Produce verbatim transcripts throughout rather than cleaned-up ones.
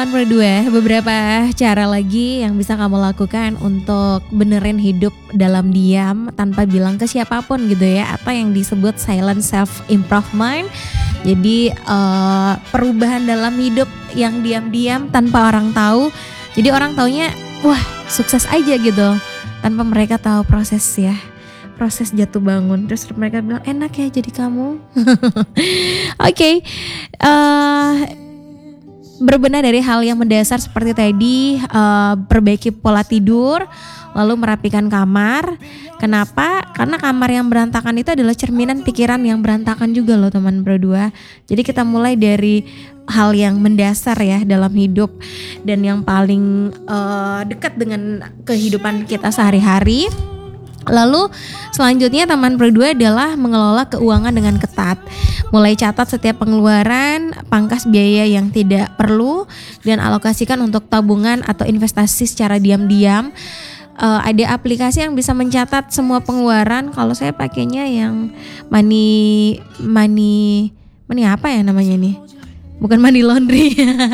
teman Pro dua, beberapa cara lagi yang bisa kamu lakukan untuk benerin hidup dalam diam tanpa bilang ke siapapun gitu ya, atau yang disebut silent self improvement. Jadi uh, perubahan dalam hidup yang diam-diam tanpa orang tahu. Jadi orang taunya wah sukses aja gitu, tanpa mereka tahu proses ya. Proses jatuh bangun. Terus mereka bilang enak ya jadi kamu. Oke, okay. uh, berbenah dari hal yang mendasar seperti tadi, uh, perbaiki pola tidur, lalu merapikan kamar. Kenapa? Karena kamar yang berantakan itu adalah cerminan pikiran yang berantakan juga loh teman Pro dua. Jadi kita mulai dari hal yang mendasar ya dalam hidup dan yang paling uh, dekat dengan kehidupan kita sehari-hari. Lalu selanjutnya teman Pro dua adalah mengelola keuangan dengan ketat. Mulai catat setiap pengeluaran, pangkas biaya yang tidak perlu, dan alokasikan untuk tabungan atau investasi secara diam-diam. Uh, ada aplikasi yang bisa mencatat semua pengeluaran. Kalau saya pakainya yang money money money apa ya namanya nih? Bukan money laundry.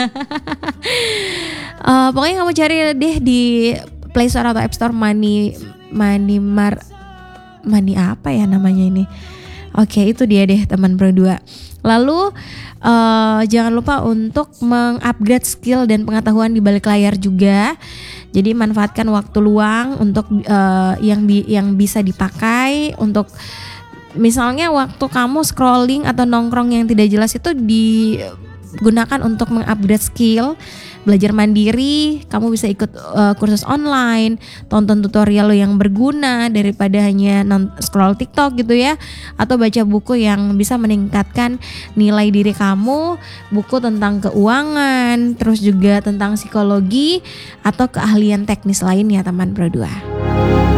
uh, pokoknya kamu cari deh di Play Store atau App Store money Money Mar Money apa ya namanya ini. Oke, itu dia deh teman Pro dua. Lalu uh, jangan lupa untuk mengupgrade skill dan pengetahuan di balik layar juga. Jadi manfaatkan waktu luang untuk uh, yang bi- yang bisa dipakai untuk misalnya waktu kamu scrolling atau nongkrong yang tidak jelas itu digunakan untuk mengupgrade skill. Belajar mandiri, kamu bisa ikut uh, kursus online, tonton tutorial lo yang berguna daripada hanya non- scroll TikTok gitu ya, atau baca buku yang bisa meningkatkan nilai diri kamu, buku tentang keuangan, terus juga tentang psikologi atau keahlian teknis lainnya teman Pro dua.